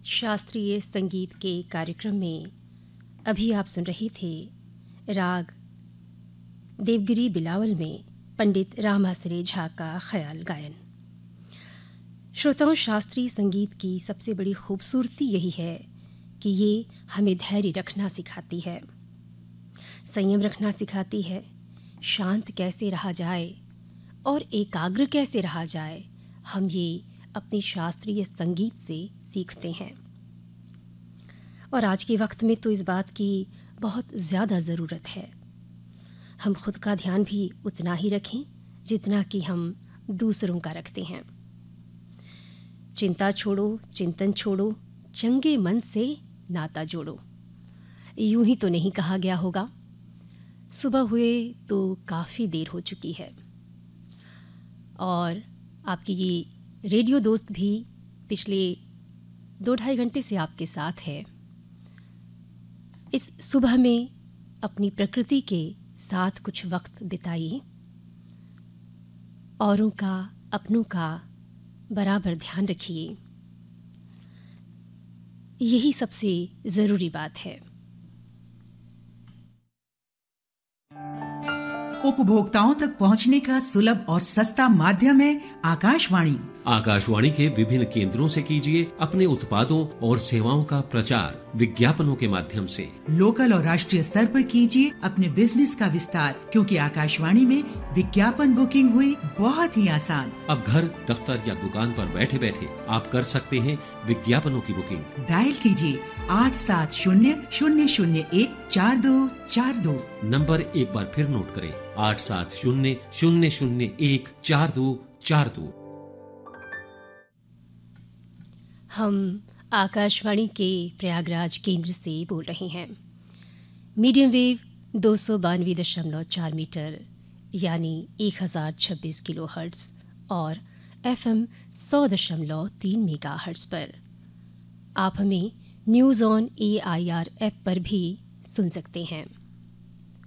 शास्त्रीय संगीत के कार्यक्रम में अभी आप सुन रहे थे राग देवगिरी बिलावल में पंडित रामासरे झा का ख्याल गायन। श्रोताओं, शास्त्रीय संगीत की सबसे बड़ी खूबसूरती यही है कि ये हमें धैर्य रखना सिखाती है, संयम रखना सिखाती है, शांत कैसे रहा जाए और एकाग्र कैसे रहा जाए, हम ये अपने शास्त्रीय संगीत से सीखते हैं। और आज के वक्त में तो इस बात की बहुत ज़्यादा ज़रूरत है। हम खुद का ध्यान भी उतना ही रखें जितना कि हम दूसरों का रखते हैं। चिंता छोड़ो, चिंतन छोड़ो, चंगे मन से नाता जोड़ो, यूं ही तो नहीं कहा गया होगा। सुबह हुए तो काफ़ी देर हो चुकी है और आपकी ये रेडियो दोस्त भी पिछले 2-2.5 घंटे से आपके साथ है। इस सुबह में अपनी प्रकृति के साथ कुछ वक्त बिताइए, औरों का, अपनों का बराबर ध्यान रखिए। यही सबसे ज़रूरी बात है। उपभोक्ताओं तक पहुंचने का सुलभ और सस्ता माध्यम है आकाशवाणी। आकाशवाणी के विभिन्न केंद्रों से कीजिए अपने उत्पादों और सेवाओं का प्रचार विज्ञापनों के माध्यम से। लोकल और राष्ट्रीय स्तर पर कीजिए अपने बिजनेस का विस्तार, क्योंकि आकाशवाणी में विज्ञापन बुकिंग हुई बहुत ही आसान। अब घर, दफ्तर या दुकान पर बैठे बैठे आप कर सकते हैं विज्ञापनों की बुकिंग। डायल कीजिए 8700014242। नंबर एक बार फिर नोट करें, 8700014242। हम आकाशवाणी के प्रयागराज केंद्र से बोल रहे हैं। मीडियम वेव 292.4 मीटर यानी 1026 किलोहर्ट्ज़ और FM 100.3 मेगाहर्ट्ज़ पर। आप हमें न्यूज़ ऑन AIR ऐप पर भी सुन सकते हैं।